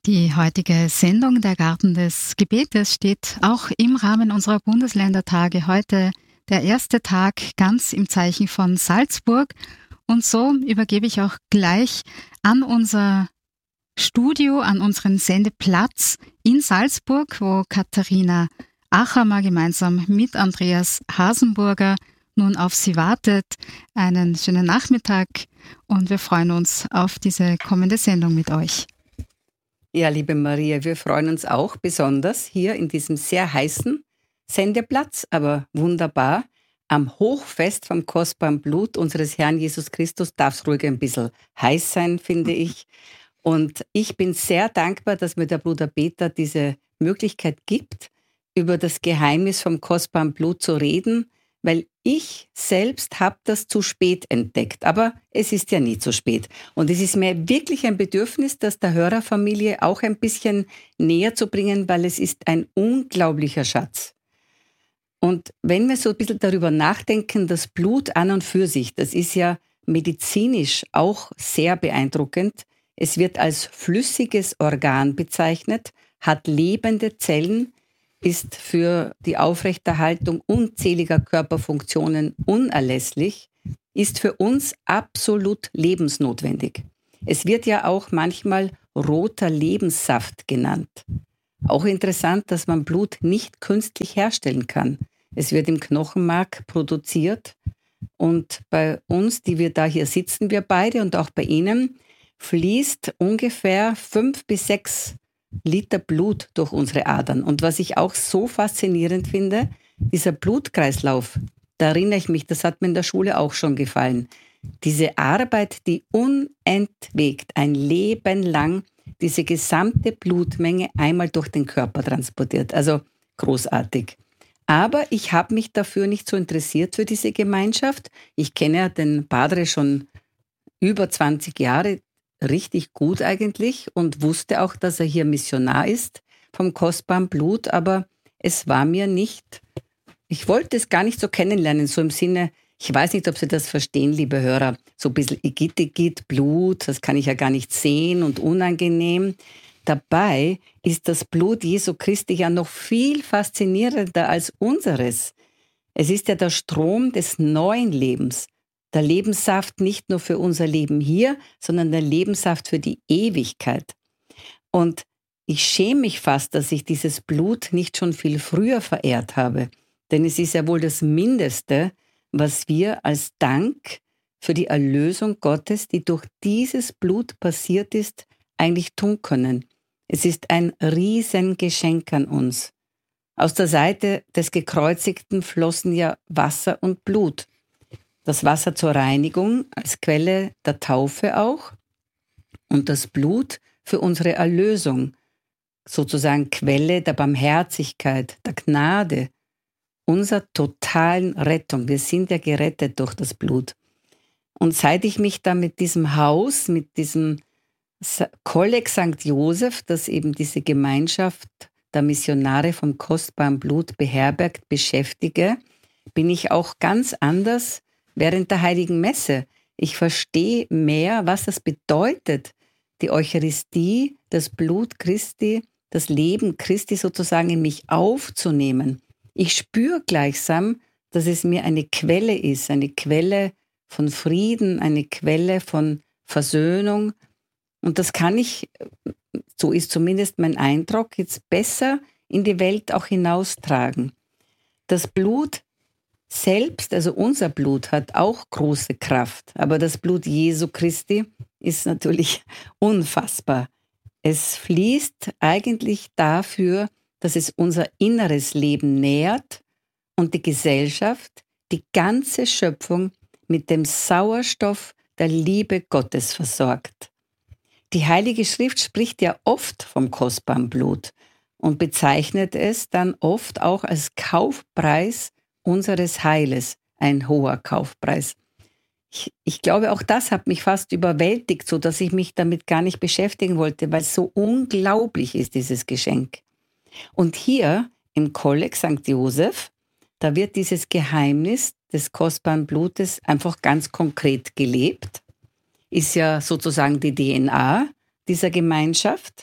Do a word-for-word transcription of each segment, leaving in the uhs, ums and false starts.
Die heutige Sendung Der Garten des Gebetes steht auch im Rahmen unserer Bundesländertage heute der erste Tag ganz im Zeichen von Salzburg. Und so übergebe ich auch gleich an unser Studio, an unseren Sendeplatz in Salzburg, wo Katharina Achammer gemeinsam mit Andreas Hasenburger nun auf Sie wartet. Einen schönen Nachmittag und wir freuen uns auf diese kommende Sendung mit euch. Ja, liebe Maria, wir freuen uns auch besonders hier in diesem sehr heißen Sendeplatz, aber wunderbar. Am Hochfest vom kostbaren Blut unseres Herrn Jesus Christus darf es ruhig ein bisschen heiß sein, finde ich. Und ich bin sehr dankbar, dass mir der Bruder Peter diese Möglichkeit gibt, über das Geheimnis vom kostbaren Blut zu reden, weil ich selbst habe das zu spät entdeckt. Aber es ist ja nie zu spät. Und es ist mir wirklich ein Bedürfnis, das der Hörerfamilie auch ein bisschen näher zu bringen, weil es ist ein unglaublicher Schatz. Und wenn wir so ein bisschen darüber nachdenken, das Blut an und für sich, das ist ja medizinisch auch sehr beeindruckend. Es wird als flüssiges Organ bezeichnet, hat lebende Zellen, ist für die Aufrechterhaltung unzähliger Körperfunktionen unerlässlich, ist für uns absolut lebensnotwendig. Es wird ja auch manchmal roter Lebenssaft genannt. Auch interessant, dass man Blut nicht künstlich herstellen kann. Es wird im Knochenmark produziert und bei uns, die wir da hier sitzen, wir beide und auch bei Ihnen, fließt ungefähr fünf bis sechs Liter Blut durch unsere Adern. Und was ich auch so faszinierend finde, dieser Blutkreislauf, da erinnere ich mich, das hat mir in der Schule auch schon gefallen. Diese Arbeit, die unentwegt ein Leben lang diese gesamte Blutmenge einmal durch den Körper transportiert. Also großartig. Aber ich habe mich dafür nicht so interessiert für diese Gemeinschaft. Ich kenne ja den Padre schon über zwanzig Jahre, richtig gut eigentlich, und wusste auch, dass er hier Missionar ist vom kostbaren Blut, aber es war mir nicht, ich wollte es gar nicht so kennenlernen, so im Sinne, ich weiß nicht, ob Sie das verstehen, liebe Hörer, so ein bisschen Igitt, Igitt, Blut, das kann ich ja gar nicht sehen und unangenehm. Dabei ist das Blut Jesu Christi ja noch viel faszinierender als unseres. Es ist ja der Strom des neuen Lebens. Der Lebenssaft nicht nur für unser Leben hier, sondern der Lebenssaft für die Ewigkeit. Und ich schäme mich fast, dass ich dieses Blut nicht schon viel früher verehrt habe. Denn es ist ja wohl das Mindeste, was wir als Dank für die Erlösung Gottes, die durch dieses Blut passiert ist, eigentlich tun können. Es ist ein Riesengeschenk an uns. Aus der Seite des Gekreuzigten flossen ja Wasser und Blut. Das Wasser zur Reinigung als Quelle der Taufe auch und das Blut für unsere Erlösung, sozusagen Quelle der Barmherzigkeit, der Gnade, unserer totalen Rettung. Wir sind ja gerettet durch das Blut. Und seit ich mich da mit diesem Haus, mit diesem Kolleg Sankt Josef, das eben diese Gemeinschaft der Missionare vom kostbaren Blut beherbergt, beschäftige, bin ich auch ganz anders während der Heiligen Messe. Ich verstehe mehr, was das bedeutet, die Eucharistie, das Blut Christi, das Leben Christi sozusagen in mich aufzunehmen. Ich spüre gleichsam, dass es mir eine Quelle ist, eine Quelle von Frieden, eine Quelle von Versöhnung. Und das kann ich, so ist zumindest mein Eindruck, jetzt besser in die Welt auch hinaustragen. Das Blut selbst, also unser Blut, hat auch große Kraft, aber das Blut Jesu Christi ist natürlich unfassbar. Es fließt eigentlich dafür, dass es unser inneres Leben nährt und die Gesellschaft, die ganze Schöpfung mit dem Sauerstoff der Liebe Gottes versorgt. Die Heilige Schrift spricht ja oft vom kostbaren Blut und bezeichnet es dann oft auch als Kaufpreis unseres Heiles, ein hoher Kaufpreis. Ich, ich glaube, auch das hat mich fast überwältigt, so dass ich mich damit gar nicht beschäftigen wollte, weil es so unglaublich ist, dieses Geschenk. Und hier im Kolleg Sankt Josef, da wird dieses Geheimnis des kostbaren Blutes einfach ganz konkret gelebt. Ist ja sozusagen die D N A dieser Gemeinschaft.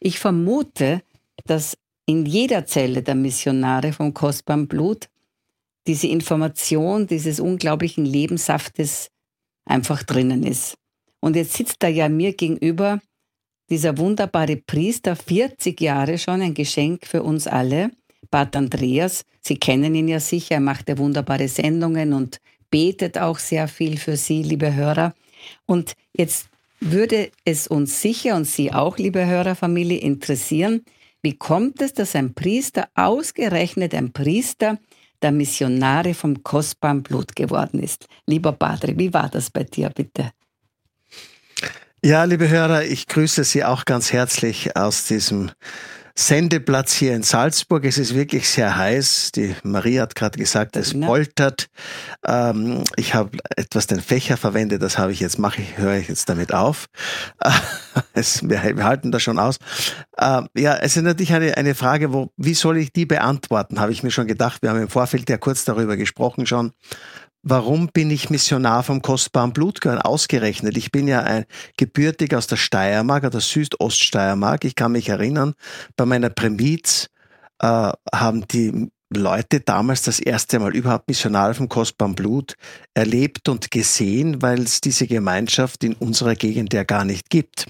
Ich vermute, dass in jeder Zelle der Missionare vom kostbaren Blut diese Information dieses unglaublichen Lebenssaftes einfach drinnen ist. Und jetzt sitzt da ja mir gegenüber dieser wunderbare Priester, vierzig Jahre schon, ein Geschenk für uns alle, Pater Andreas. Sie kennen ihn ja sicher, er macht ja wunderbare Sendungen und betet auch sehr viel für Sie, liebe Hörer. Und jetzt würde es uns sicher und Sie auch, liebe Hörerfamilie, interessieren, wie kommt es, dass ein Priester, ausgerechnet ein Priester, der Missionare vom kostbaren Blut geworden ist? Lieber Padre, wie war das bei dir, bitte? Ja, liebe Hörer, ich grüße Sie auch ganz herzlich aus diesem Sendeplatz hier in Salzburg. Es ist wirklich sehr heiß. Die Maria hat gerade gesagt, es poltert. Ähm, ich habe etwas den Fächer verwendet, das habe ich jetzt, mache ich, höre ich jetzt damit auf. es, wir, wir halten das schon aus. Äh, ja, es ist natürlich eine, eine Frage, wo, wie soll ich die beantworten, habe ich mir schon gedacht. Wir haben im Vorfeld ja kurz darüber gesprochen schon. Warum bin ich Missionar vom kostbaren Blut geworden? Ausgerechnet. Ich bin ja ein gebürtig aus der Steiermark oder Südoststeiermark. Ich kann mich erinnern, bei meiner Prämiz äh, haben die Leute damals das erste Mal überhaupt Missionare vom kostbaren Blut erlebt und gesehen, weil es diese Gemeinschaft in unserer Gegend ja gar nicht gibt.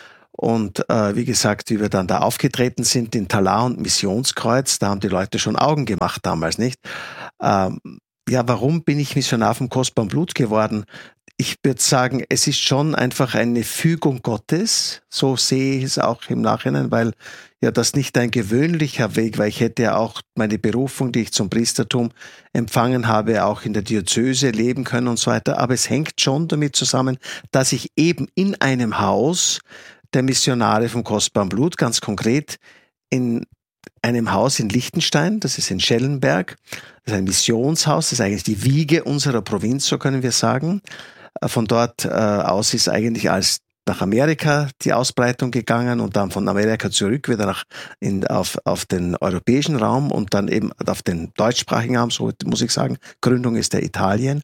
Und äh, wie gesagt, wie wir dann da aufgetreten sind in Talar und Missionskreuz, da haben die Leute schon Augen gemacht damals, nicht? Ähm, Ja, warum bin ich Missionar vom kostbaren Blut geworden? Ich würde sagen, es ist schon einfach eine Fügung Gottes. So sehe ich es auch im Nachhinein, weil ja das nicht ein gewöhnlicher Weg war. Ich hätte ja auch meine Berufung, die ich zum Priestertum empfangen habe, auch in der Diözese leben können und so weiter. Aber es hängt schon damit zusammen, dass ich eben in einem Haus der Missionare vom kostbaren Blut, ganz konkret in einem Haus in Liechtenstein, das ist in Schellenberg, das ist ein Missionshaus, das ist eigentlich die Wiege unserer Provinz, so können wir sagen. Von dort äh, aus ist eigentlich als nach Amerika die Ausbreitung gegangen und dann von Amerika zurück wieder nach in, auf, auf den europäischen Raum und dann eben auf den deutschsprachigen Raum, so muss ich sagen. Gründung ist der Italien.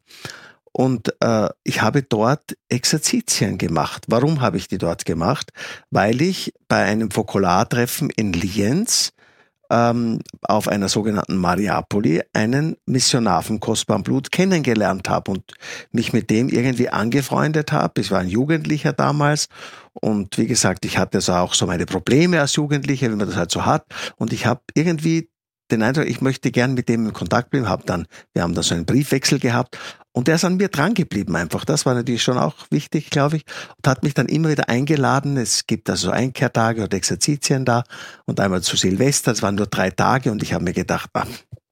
Und äh, ich habe dort Exerzitien gemacht. Warum habe ich die dort gemacht? Weil ich bei einem Fokulartreffen in Lienz ähm, auf einer sogenannten Mariapoli einen Missionar vom kostbaren Blut kennengelernt habe und mich mit dem irgendwie angefreundet habe. Ich war ein Jugendlicher damals und wie gesagt, ich hatte so auch so meine Probleme als Jugendlicher, wie man das halt so hat. Und ich habe irgendwie den Eindruck, ich möchte gern mit dem in Kontakt bleiben. Hab dann, wir haben da so einen Briefwechsel gehabt und der ist an mir dran geblieben einfach. Das war natürlich schon auch wichtig, glaube ich. Und hat mich dann immer wieder eingeladen. Es gibt also Einkehrtage oder Exerzitien da und einmal zu Silvester. Es waren nur drei Tage und ich habe mir gedacht, ah,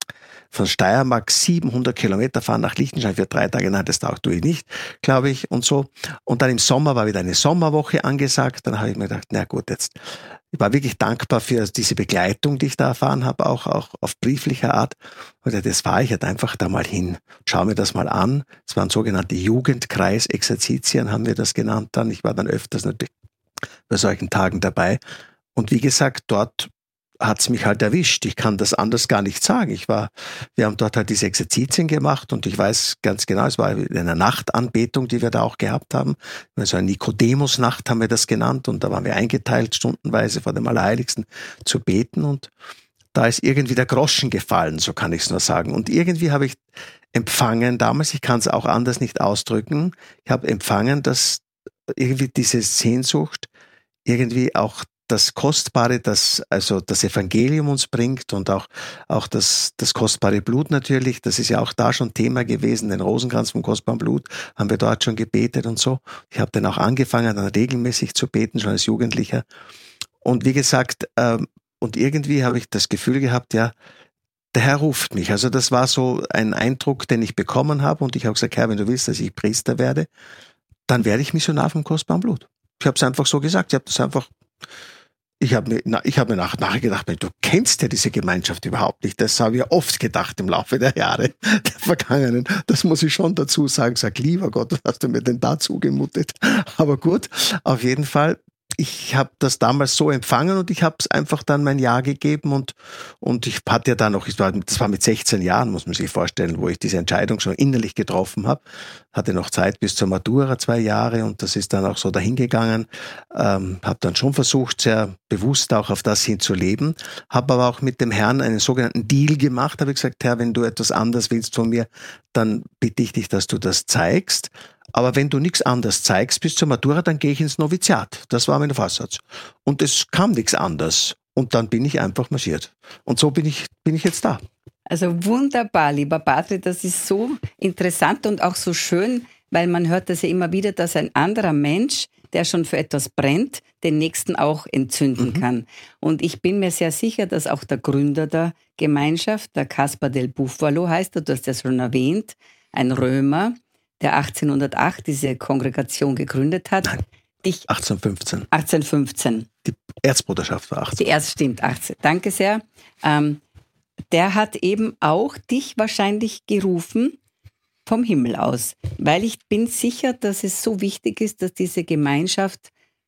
von Steiermark siebenhundert Kilometer fahren nach Liechtenstein für drei Tage. Nein, das tue ich nicht, glaube ich, und so. Und dann im Sommer war wieder eine Sommerwoche angesagt. Dann habe ich mir gedacht, na gut, jetzt. Ich war wirklich dankbar für diese Begleitung, die ich da erfahren habe, auch, auch auf brieflicher Art. Und das fahre ich halt einfach da mal hin. Schau mir das mal an. Es waren sogenannte Jugendkreis-Exerzitien, haben wir das genannt dann. Ich war dann öfters natürlich bei solchen Tagen dabei. Und wie gesagt, dort hat's mich halt erwischt. Ich kann das anders gar nicht sagen. Ich war, wir haben dort halt diese Exerzitien gemacht und ich weiß ganz genau, es war eine Nachtanbetung, die wir da auch gehabt haben. So eine Nikodemus-Nacht haben wir das genannt und da waren wir eingeteilt, stundenweise vor dem Allerheiligsten zu beten und da ist irgendwie der Groschen gefallen, so kann ich es nur sagen. Und irgendwie habe ich empfangen damals, ich kann es auch anders nicht ausdrücken, ich habe empfangen, dass irgendwie diese Sehnsucht irgendwie auch das Kostbare, das also das Evangelium uns bringt und auch auch das das kostbare Blut natürlich, das ist ja auch da schon Thema gewesen, den Rosenkranz vom kostbaren Blut haben wir dort schon gebetet und so. Ich habe dann auch angefangen, dann regelmäßig zu beten, schon als Jugendlicher. Und wie gesagt, ähm, und irgendwie habe ich das Gefühl gehabt, ja, der Herr ruft mich. Also das war so ein Eindruck, den ich bekommen habe und ich habe gesagt, Herr, wenn du willst, dass ich Priester werde, dann werde ich Missionar vom kostbaren Blut. Ich habe es einfach so gesagt, ich habe das einfach Ich habe mir, ich hab mir nach, nachher gedacht, du kennst ja diese Gemeinschaft überhaupt nicht. Das habe ich ja oft gedacht im Laufe der Jahre, der Vergangenen. Das muss ich schon dazu sagen. Sag, lieber Gott, was hast du mir denn da zugemutet? Aber gut, auf jeden Fall, ich habe das damals so empfangen und ich habe es einfach dann mein Ja gegeben und, und ich hatte ja dann noch, das war mit sechzehn Jahren, muss man sich vorstellen, wo ich diese Entscheidung schon innerlich getroffen habe. Hatte noch Zeit bis zur Matura, zwei Jahre und das ist dann auch so dahingegangen. Ähm, habe dann schon versucht, sehr bewusst auch auf das hin zu leben. Habe aber auch mit dem Herrn einen sogenannten Deal gemacht. Habe gesagt, Herr, wenn du etwas anderes willst von mir, dann bitte ich dich, dass du das zeigst. Aber wenn du nichts anderes zeigst bis zur Matura, dann gehe ich ins Noviziat. Das war mein Vorsatz. Und es kam nichts anderes. Und dann bin ich einfach marschiert. Und so bin ich, bin ich jetzt da. Also wunderbar, lieber Padre, das ist so interessant und auch so schön, weil man hört das ja immer wieder, dass ein anderer Mensch, der schon für etwas brennt, den Nächsten auch entzünden mhm. kann. Und ich bin mir sehr sicher, dass auch der Gründer der Gemeinschaft, der Caspar del Bufalo heißt, du hast das schon erwähnt, ein Römer, der achtzehnhundertacht diese Kongregation gegründet hat. Nein, dich achtzehnhundertfünfzehn. achtzehnhundertfünfzehn. Die Erzbruderschaft war achtzehn. Die Erz stimmt, achtzehn. Danke sehr. Ähm, der hat eben auch dich wahrscheinlich gerufen vom Himmel aus, weil ich bin sicher, dass es so wichtig ist, dass diese Gemeinschaft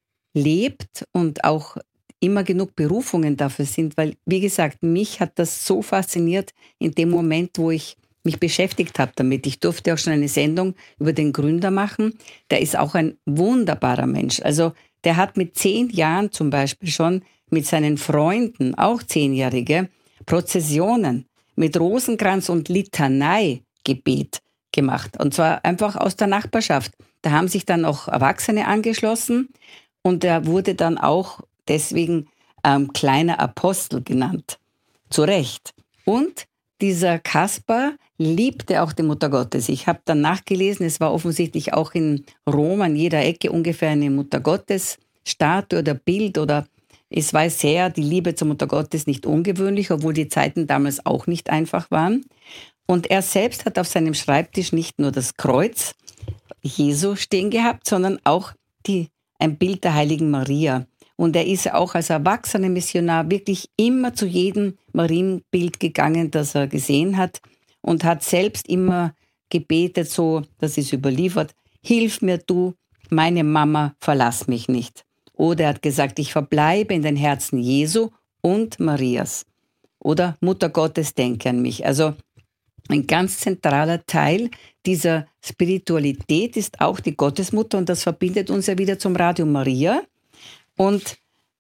lebt und auch immer genug Berufungen dafür sind, weil, wie gesagt, mich hat das so fasziniert in dem Moment, wo ich mich beschäftigt habe damit. Ich durfte auch schon eine Sendung über den Gründer machen. Der ist auch ein wunderbarer Mensch. Also der hat mit zehn Jahren zum Beispiel schon mit seinen Freunden, auch Zehnjährige, Prozessionen mit Rosenkranz und Litanei-Gebet gemacht. Und zwar einfach aus der Nachbarschaft. Da haben sich dann auch Erwachsene angeschlossen und er wurde dann auch deswegen ähm, kleiner Apostel genannt. Zu Recht. Und dieser Caspar liebte auch die Mutter Gottes. Ich habe dann nachgelesen, es war offensichtlich auch in Rom an jeder Ecke ungefähr eine Mutter Gottes Statue oder Bild oder es war sehr, die Liebe zur Mutter Gottes nicht ungewöhnlich, obwohl die Zeiten damals auch nicht einfach waren. Und er selbst hat auf seinem Schreibtisch nicht nur das Kreuz Jesu stehen gehabt, sondern auch die, ein Bild der heiligen Maria. Und er ist auch als erwachsener Missionar wirklich immer zu jedem Marienbild gegangen, das er gesehen hat und hat selbst immer gebetet, so, das ist überliefert, hilf mir du, meine Mama, verlass mich nicht. Oder er hat gesagt, ich verbleibe in den Herzen Jesu und Marias. Oder Mutter Gottes, denke an mich. Also ein ganz zentraler Teil dieser Spiritualität ist auch die Gottesmutter und das verbindet uns ja wieder zum Radio Maria. Und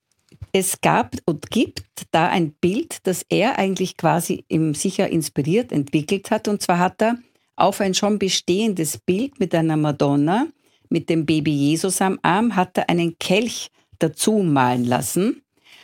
es gab und gibt da ein Bild, das er eigentlich quasi im sicher inspiriert entwickelt hat. Und zwar hat er auf ein schon bestehendes Bild mit einer Madonna, mit dem Baby Jesus am Arm, hat er einen Kelch dazu malen lassen.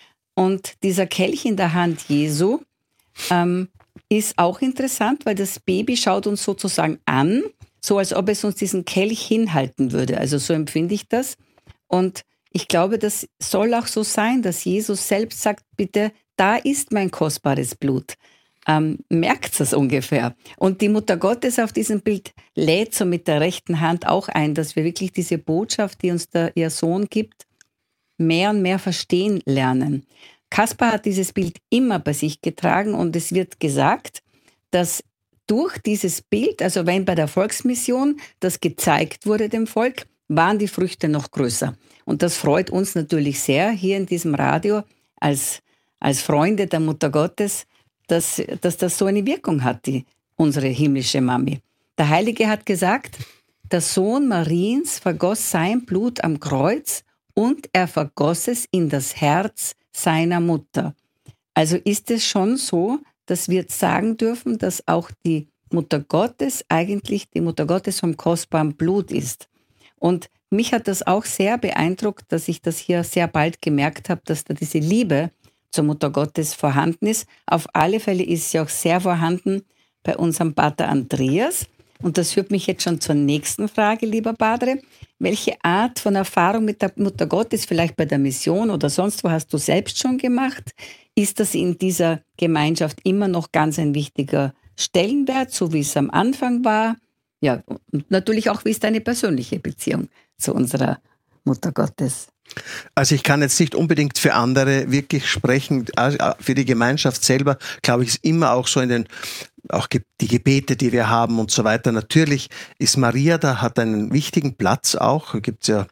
Und dieser Kelch in der Hand Jesu ähm, ist auch interessant, weil das Baby schaut uns sozusagen an, so als ob es uns diesen Kelch hinhalten würde. Also so empfinde ich das. Und ich glaube, das soll auch so sein, dass Jesus selbst sagt, bitte, da ist mein kostbares Blut. Ähm, merkt es ungefähr. Und die Mutter Gottes auf diesem Bild lädt so mit der rechten Hand auch ein, dass wir wirklich diese Botschaft, die uns der, ihr Sohn gibt, mehr und mehr verstehen lernen. Caspar hat dieses Bild immer bei sich getragen und es wird gesagt, dass durch dieses Bild, also wenn bei der Volksmission das gezeigt wurde dem Volk, waren die Früchte noch größer. Und das freut uns natürlich sehr hier in diesem Radio als, als Freunde der Mutter Gottes, dass, dass das so eine Wirkung hat, die, unsere himmlische Mami. Der Heilige hat gesagt, der Sohn Mariens vergoss sein Blut am Kreuz und er vergoss es in das Herz seiner Mutter. Also ist es schon so, dass wir sagen dürfen, dass auch die Mutter Gottes eigentlich die Mutter Gottes vom kostbaren Blut ist. Und mich hat das auch sehr beeindruckt, dass ich das hier sehr bald gemerkt habe, dass da diese Liebe zur Mutter Gottes vorhanden ist. Auf alle Fälle ist sie auch sehr vorhanden bei unserem Pater Andreas. Und das führt mich jetzt schon zur nächsten Frage, lieber Padre. Welche Art von Erfahrung mit der Mutter Gottes, vielleicht bei der Mission oder sonst wo, hast du selbst schon gemacht? Ist das in dieser Gemeinschaft immer noch ganz ein wichtiger Stellenwert, so wie es am Anfang war? Ja, und natürlich auch, wie ist deine persönliche Beziehung zu unserer Mutter Gottes? Also ich kann jetzt nicht unbedingt für andere wirklich sprechen. Für die Gemeinschaft selber, glaube ich, ist immer auch so in den, auch die Gebete, die wir haben und so weiter. Natürlich ist Maria da, hat einen wichtigen Platz auch. Da gibt es ja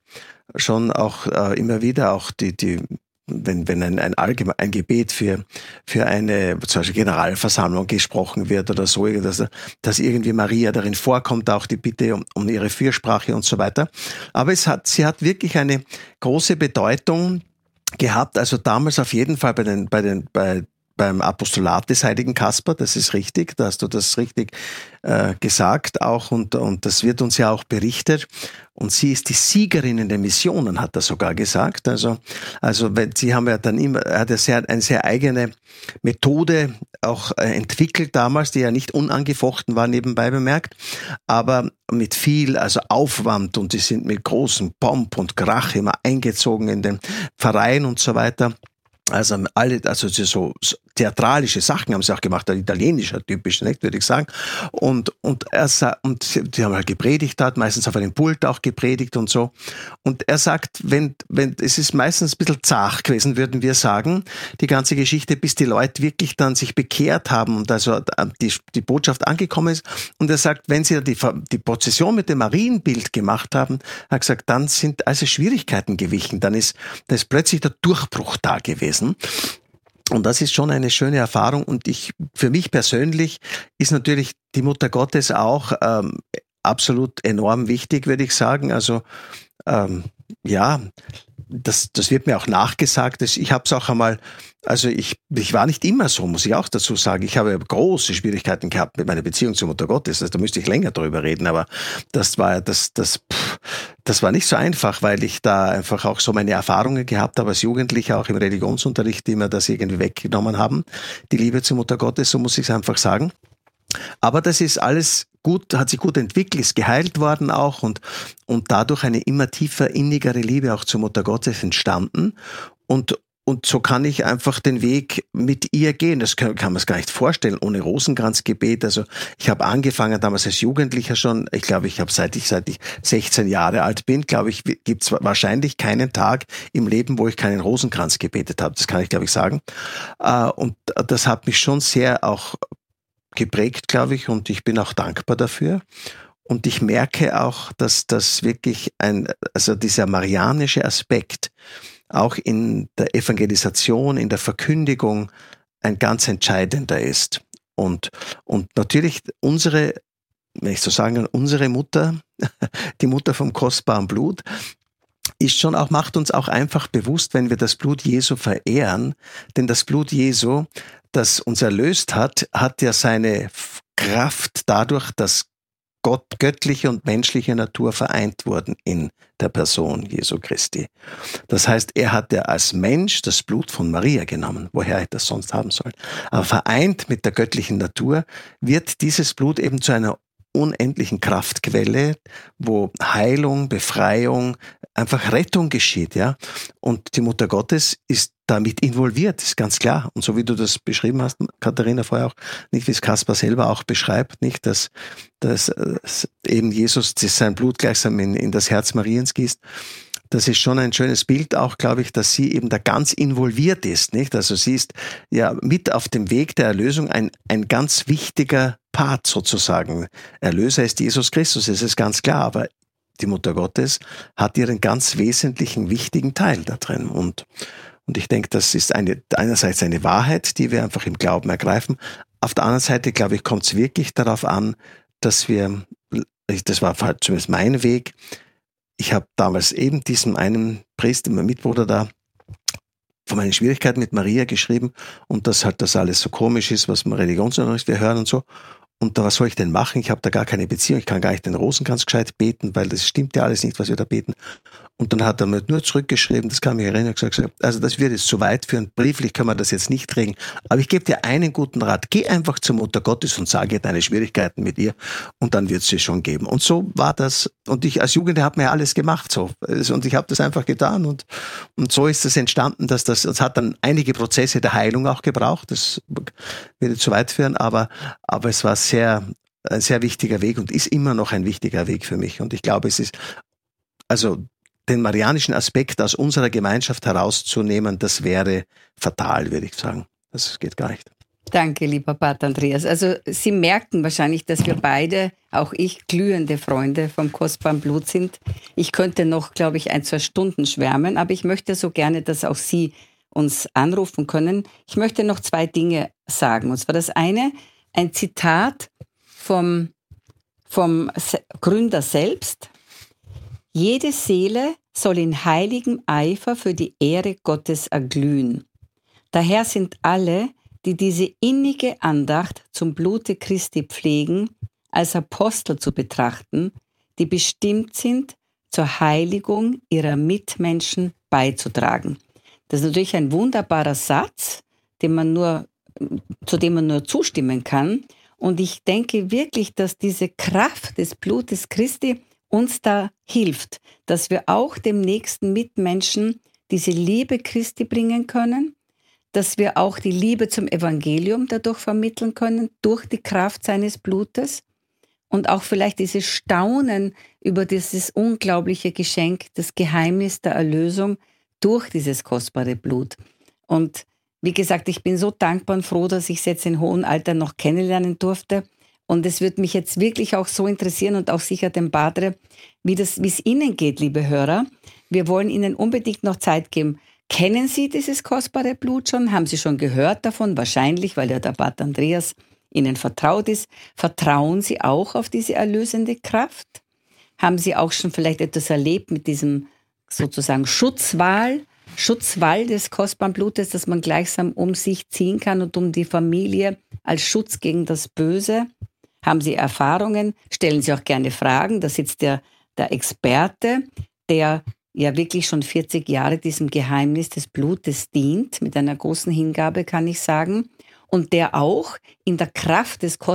schon auch äh, immer wieder auch die, die wenn, wenn ein, ein, allgemein, ein Gebet für, für eine zum Beispiel Generalversammlung gesprochen wird oder so, dass, dass irgendwie Maria darin vorkommt, auch die Bitte um, um ihre Fürsprache und so weiter. Aber es hat, sie hat wirklich eine große Bedeutung gehabt, also damals auf jeden Fall bei den, bei den, bei beim Apostolat des heiligen Kaspar, das ist richtig, da hast du das richtig äh, gesagt auch und, und das wird uns ja auch berichtet. Und sie ist die Siegerin in den Missionen, hat er sogar gesagt. Also, also wenn, sie haben ja dann immer, er hat ja sehr, eine sehr eigene Methode auch äh, entwickelt damals, die ja nicht unangefochten war, nebenbei bemerkt, aber mit viel, also Aufwand und sie sind mit großem Pomp und Krach immer eingezogen in den Verein und so weiter. Also alle, also so theatralische Sachen haben sie auch gemacht, ein italienischer typisch, nicht, würde ich sagen. Und und er sagt, und die haben halt gepredigt dort, meistens auf einem Pult auch gepredigt und so. Und er sagt, wenn wenn es ist meistens ein bisschen zart gewesen, würden wir sagen, die ganze Geschichte, bis die Leute wirklich dann sich bekehrt haben und also die die Botschaft angekommen ist. Und er sagt, wenn sie die die Prozession mit dem Marienbild gemacht haben, hat er gesagt, dann sind also Schwierigkeiten gewichen, dann ist da ist plötzlich der Durchbruch da gewesen. Und das ist schon eine schöne Erfahrung. Und ich, für mich persönlich ist natürlich die Mutter Gottes auch ähm, absolut enorm wichtig, würde ich sagen. Also ähm, ja, das, das wird mir auch nachgesagt. Ich habe es auch einmal, also ich, ich war nicht immer so, muss ich auch dazu sagen. Ich habe große Schwierigkeiten gehabt mit meiner Beziehung zur Mutter Gottes. Also, da müsste ich länger drüber reden, aber das war das, das, pff, das war nicht so einfach, weil ich da einfach auch so meine Erfahrungen gehabt habe als Jugendlicher, auch im Religionsunterricht, die mir das irgendwie weggenommen haben. Die Liebe zur Mutter Gottes, so muss ich es einfach sagen. Aber das ist alles gut, hat sich gut entwickelt, ist geheilt worden auch und, und dadurch eine immer tiefer, innigere Liebe auch zur Mutter Gottes entstanden. Und, und so kann ich einfach den Weg mit ihr gehen. Das kann, kann man sich gar nicht vorstellen, ohne Rosenkranzgebet. Also ich habe angefangen damals als Jugendlicher schon, ich glaube, ich habe seit ich, seit ich sechzehn Jahre alt bin, glaube ich, gibt es wahrscheinlich keinen Tag im Leben, wo ich keinen Rosenkranz gebetet habe. Das kann ich, glaube ich, sagen. Und das hat mich schon sehr auch geprägt, glaube ich, und ich bin auch dankbar dafür. Und ich merke auch, dass das wirklich ein, also dieser marianische Aspekt auch in der Evangelisation, in der Verkündigung ein ganz entscheidender ist. Und, und natürlich unsere, wenn ich so sagen kann, unsere Mutter, die Mutter vom kostbaren Blut, ist schon auch, macht uns auch einfach bewusst, wenn wir das Blut Jesu verehren, denn das Blut Jesu, das uns erlöst hat, hat ja seine Kraft dadurch, dass Gott, göttliche und menschliche Natur vereint wurden in der Person Jesu Christi. Das heißt, er hat ja als Mensch das Blut von Maria genommen, woher er das sonst haben soll. Aber vereint mit der göttlichen Natur wird dieses Blut eben zu einer unendlichen Kraftquelle, wo Heilung, Befreiung, einfach Rettung geschieht, ja. Und die Mutter Gottes ist damit involviert, ist ganz klar. Und so wie du das beschrieben hast, Katharina, vorher auch, nicht wie es Kaspar selber auch beschreibt, nicht, dass, dass eben Jesus sein Blut gleichsam in, in das Herz Mariens gießt. Das ist schon ein schönes Bild auch, glaube ich, dass sie eben da ganz involviert ist, nicht? Also sie ist ja mit auf dem Weg der Erlösung ein, ein ganz wichtiger Part sozusagen. Erlöser ist Jesus Christus, das ist ganz klar, aber die Mutter Gottes hat ihren ganz wesentlichen, wichtigen Teil da drin. Und, und ich denke, das ist eine, einerseits eine Wahrheit, die wir einfach im Glauben ergreifen. Auf der anderen Seite, glaube ich, kommt es wirklich darauf an, dass wir, das war zumindest mein Weg, ich habe damals eben diesem einen Priester, meinem Mitbruder da, von meinen Schwierigkeiten mit Maria geschrieben und dass halt das alles so komisch ist, was man Religionsunterricht wir hören und so. Und da, was soll ich denn machen? Ich habe da gar keine Beziehung, ich kann gar nicht den Rosenkranz gescheit beten, weil das stimmt ja alles nicht, was wir da beten. Und dann hat er mir nur zurückgeschrieben, das kann mich erinnern, gesagt, also das wird jetzt zu weit führen, brieflich kann man das jetzt nicht regeln, aber ich gebe dir einen guten Rat, geh einfach zur Mutter Gottes und sage ihr deine Schwierigkeiten mit ihr und dann wird es sie schon geben. Und so war das, und ich als Jugendlicher habe mir ja alles gemacht so, und ich habe das einfach getan und, und so ist es entstanden, dass das, das hat dann einige Prozesse der Heilung auch gebraucht, das würde zu weit führen, aber, aber es war sehr, ein sehr wichtiger Weg und ist immer noch ein wichtiger Weg für mich und ich glaube, es ist, also den marianischen Aspekt aus unserer Gemeinschaft herauszunehmen, das wäre fatal, würde ich sagen. Das geht gar nicht. Danke, lieber Pater Andreas. Also Sie merken wahrscheinlich, dass wir beide, auch ich, glühende Freunde vom kostbaren Blut sind. Ich könnte noch, glaube ich, ein, zwei Stunden schwärmen, aber ich möchte so gerne, dass auch Sie uns anrufen können. Ich möchte noch zwei Dinge sagen. Und zwar das eine, ein Zitat vom, vom Gründer selbst. Jede Seele soll in heiligem Eifer für die Ehre Gottes erglühen. Daher sind alle, die diese innige Andacht zum Blute Christi pflegen, als Apostel zu betrachten, die bestimmt sind, zur Heiligung ihrer Mitmenschen beizutragen. Das ist natürlich ein wunderbarer Satz, den man nur, zu dem man nur zustimmen kann. Und ich denke wirklich, dass diese Kraft des Blutes Christi uns da hilft, dass wir auch dem nächsten Mitmenschen diese Liebe Christi bringen können, dass wir auch die Liebe zum Evangelium dadurch vermitteln können, durch die Kraft seines Blutes und auch vielleicht dieses Staunen über dieses unglaubliche Geschenk, das Geheimnis der Erlösung durch dieses kostbare Blut. Und wie gesagt, ich bin so dankbar und froh, dass ich es jetzt in hohem Alter noch kennenlernen durfte. Und es wird mich jetzt wirklich auch so interessieren und auch sicher den Padre, wie das, wie es Ihnen geht, liebe Hörer. Wir wollen Ihnen unbedingt noch Zeit geben. Kennen Sie dieses kostbare Blut schon? Haben Sie schon gehört davon? Wahrscheinlich, weil ja der Pater Andreas Ihnen vertraut ist. Vertrauen Sie auch auf diese erlösende Kraft? Haben Sie auch schon vielleicht etwas erlebt mit diesem sozusagen Schutzwall, Schutzwall des kostbaren Blutes, das man gleichsam um sich ziehen kann und um die Familie als Schutz gegen das Böse? Haben Sie Erfahrungen? Stellen Sie auch gerne Fragen. Da sitzt der, der Experte, der ja wirklich schon vierzig Jahre diesem Geheimnis des Blutes dient, mit einer großen Hingabe, kann ich sagen, und der auch in der Kraft des